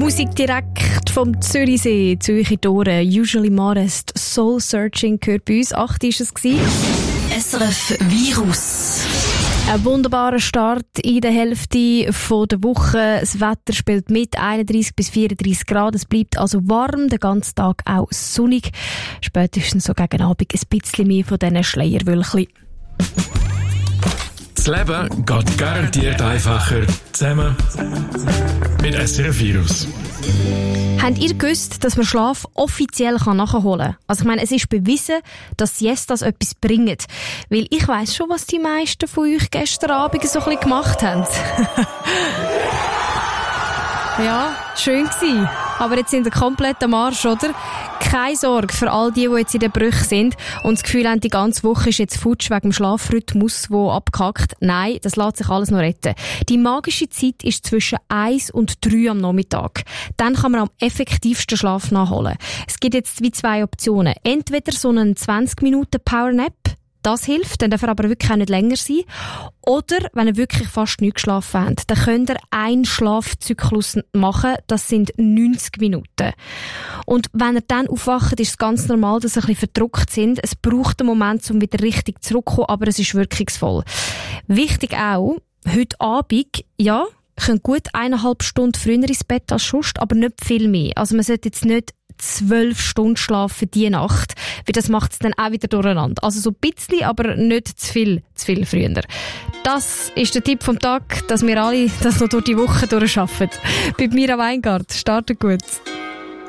Musik direkt vom Zürichsee, Zürich Tore, Usually Modest, Soul Searching gehört bei uns. 8 war es. SRF Virus. Ein wunderbarer Start in der Hälfte der Woche. Das Wetter spielt mit, 31 bis 34 Grad. Es bleibt also warm, den ganzen Tag auch sonnig. Spätestens so gegen Abend ein bisschen mehr von diesen Schleierwölkchen. Das Leben geht garantiert einfacher zusammen mit SRF Virus. Habt ihr gewusst, dass man Schlaf offiziell nachholen kann? Also ich meine, es ist bewiesen, dass Siestas etwas bringen. Weil ich weiss schon, was die meisten von euch gestern Abend so ein bisschen gemacht haben. Ja, schön gewesen. Aber jetzt sind wir komplett am Arsch, oder? Keine Sorge für all die jetzt in den Brüchen sind und das Gefühl haben, die ganze Woche ist jetzt futsch wegen dem Schlafrhythmus, der abgehackt. Nein, das lässt sich alles noch retten. Die magische Zeit ist zwischen 1 und 3 am Nachmittag. Dann kann man am effektivsten Schlaf nachholen. Es gibt jetzt wie 2 Optionen. Entweder so einen 20-Minuten-Powernap. Das hilft, dann darf er aber wirklich auch nicht länger sein. Oder, wenn ihr wirklich fast nicht geschlafen habt, dann könnt ihr einen Schlafzyklus machen, das sind 90 Minuten. Und wenn ihr dann aufwacht, ist es ganz normal, dass ihr ein bisschen verdruckt sind. Es braucht einen Moment, um wieder richtig zurückzukommen, aber es ist wirkungsvoll. Wichtig auch, heute Abend, ja, könnt gut 1,5 Stunden früher ins Bett als sonst, aber nicht viel mehr. Also man sollte jetzt nicht 12 Stunden schlafen diese Nacht, weil das macht es dann auch wieder durcheinander. Also so ein bisschen, aber nicht zu viel früher. Das ist der Tipp vom Tag, dass wir alle das noch durch die Woche durchschaffen. Bei Mira Weingart, startet gut.